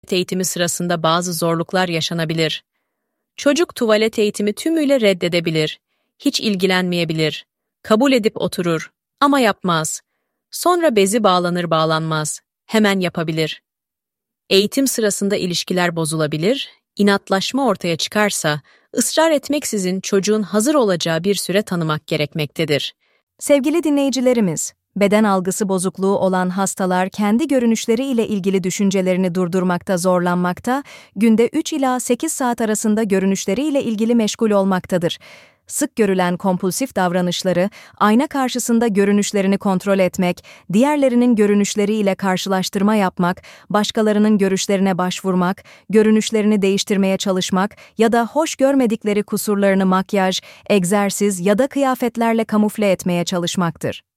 eğitimi sırasında bazı zorluklar yaşanabilir. Çocuk tuvalet eğitimi tümüyle reddedebilir, hiç ilgilenmeyebilir, kabul edip oturur ama yapmaz. Sonra bezi bağlanır bağlanmaz, hemen yapabilir. Eğitim sırasında ilişkiler bozulabilir, inatlaşma ortaya çıkarsa, ısrar etmeksizin çocuğun hazır olacağı bir süre tanımak gerekmektedir. Sevgili dinleyicilerimiz, beden algısı bozukluğu olan hastalar kendi görünüşleriyle ilgili düşüncelerini durdurmakta zorlanmakta, günde 3 ila 8 saat arasında görünüşleriyle ilgili meşgul olmaktadır. Sık görülen kompulsif davranışları, ayna karşısında görünüşlerini kontrol etmek, diğerlerinin görünüşleriyle karşılaştırma yapmak, başkalarının görüşlerine başvurmak, görünüşlerini değiştirmeye çalışmak ya da hoş görmedikleri kusurlarını makyaj, egzersiz ya da kıyafetlerle kamufle etmeye çalışmaktır.